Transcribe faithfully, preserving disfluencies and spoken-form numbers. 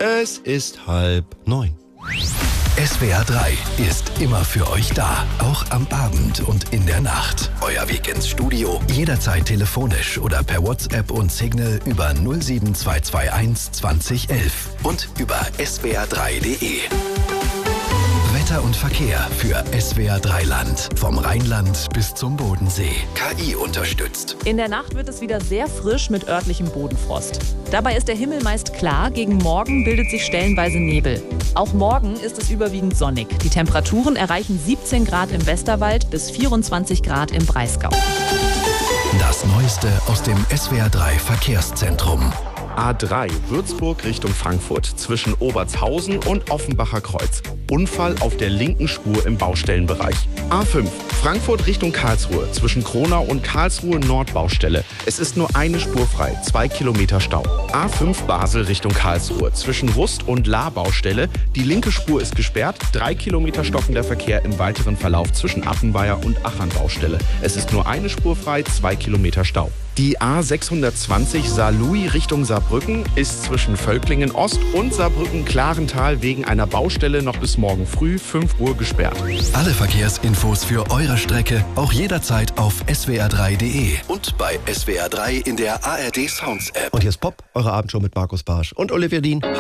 Es ist halb neun. S W R drei ist immer für euch da, auch am Abend und in der Nacht. Euer Weg ins Studio, jederzeit telefonisch oder per WhatsApp und Signal über null sieben zwei zwei eins zwanzig elf und über S W R drei punkt de. Wetter und Verkehr für S W R drei Land. Vom Rheinland bis zum Bodensee. K I unterstützt. In der Nacht wird es wieder sehr frisch mit örtlichem Bodenfrost. Dabei ist der Himmel meist klar. Gegen Morgen bildet sich stellenweise Nebel. Auch morgen ist es überwiegend sonnig. Die Temperaturen erreichen siebzehn Grad im Westerwald bis vierundzwanzig Grad im Breisgau. Das Neueste aus dem S W R drei Verkehrszentrum. A drei Würzburg Richtung Frankfurt zwischen Obertshausen und Offenbacher Kreuz. Unfall auf der linken Spur im Baustellenbereich. A fünf Frankfurt Richtung Karlsruhe zwischen Kronau und Karlsruhe Nordbaustelle. Es ist nur eine Spur frei, zwei Kilometer Stau. A fünf Basel Richtung Karlsruhe zwischen Rust und Lahr Baustelle. Die linke Spur ist gesperrt, drei Kilometer stockender Verkehr im weiteren Verlauf zwischen Appenweier und Achern Baustelle. Es ist nur eine Spur frei, zwei Kilometer Stau. Die A sechshundertzwanzig Saarlouis Richtung Saarbrücken ist zwischen Völklingen Ost und Saarbrücken-Klarental wegen einer Baustelle noch bis morgen früh fünf Uhr gesperrt. Alle Verkehrsinfos für eure Strecke auch jederzeit auf S W R drei punkt de und bei S W R drei in der A R D Sounds App. Und hier ist Pop, eure Abendshow mit Markus Barsch und Olivia Dean.